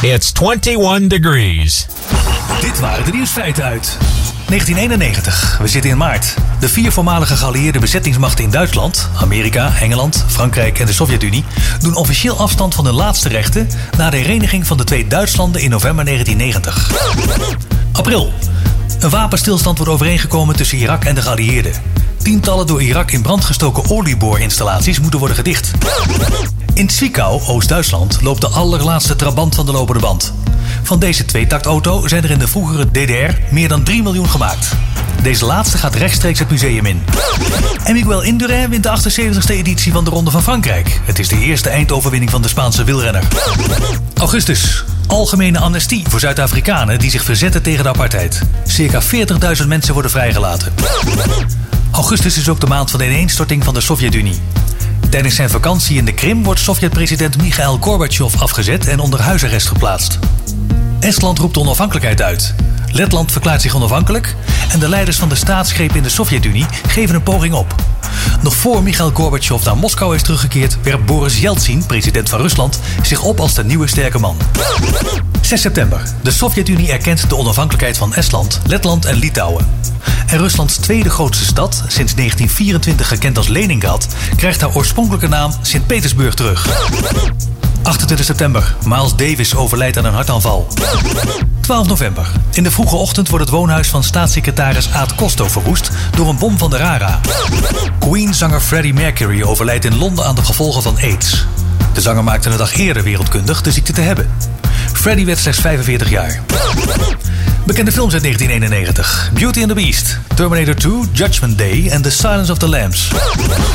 It's 21 degrees. Dit waren de nieuwsfeiten uit 1991. We zitten in maart. De 4 voormalige geallieerde bezettingsmachten in Duitsland, Amerika, Engeland, Frankrijk en de Sovjet-Unie, doen officieel afstand van hun laatste rechten na de hereniging van de 2 Duitslanden in november 1990. April. Een wapenstilstand wordt overeengekomen tussen Irak en de geallieerden. Tientallen door Irak in brand gestoken olieboorinstallaties moeten worden gedicht. In Zwickau, Oost-Duitsland, loopt de allerlaatste trabant van de lopende band. Van deze 2-taktauto zijn er in de vroegere DDR meer dan 3 miljoen gemaakt. Deze laatste gaat rechtstreeks het museum in. En Miguel Indurain wint de 78e editie van de Ronde van Frankrijk. Het is de eerste eindoverwinning van de Spaanse wielrenner. Augustus. Algemene amnestie voor Zuid-Afrikanen die zich verzetten tegen de apartheid. Circa 40.000 mensen worden vrijgelaten. Augustus is ook de maand van de ineenstorting van de Sovjet-Unie. Tijdens zijn vakantie in de Krim wordt Sovjet-president Michail Gorbachev afgezet en onder huisarrest geplaatst. Estland roept onafhankelijkheid uit. Letland verklaart zich onafhankelijk en de leiders van de staatsgreep in de Sovjet-Unie geven een poging op. Nog voor Michail Gorbachev naar Moskou is teruggekeerd, werpt Boris Yeltsin, president van Rusland, zich op als de nieuwe sterke man. 6 september. De Sovjet-Unie erkent de onafhankelijkheid van Estland, Letland en Litouwen. En Ruslands tweede grootste stad, sinds 1924 gekend als Leningrad, krijgt haar oorspronkelijke naam Sint-Petersburg terug. 28 september. Miles Davis overlijdt aan een hartaanval. 12 november. In de vroege ochtend wordt het woonhuis van staatssecretaris Aad Costo verwoest door een bom van de RARA. Queen-zanger Freddie Mercury overlijdt in Londen aan de gevolgen van AIDS. De zanger maakte een dag eerder wereldkundig de ziekte te hebben. Freddie werd slechts 45 jaar. Bekende films uit 1991. Beauty and the Beast, Terminator 2, Judgment Day en The Silence of the Lambs.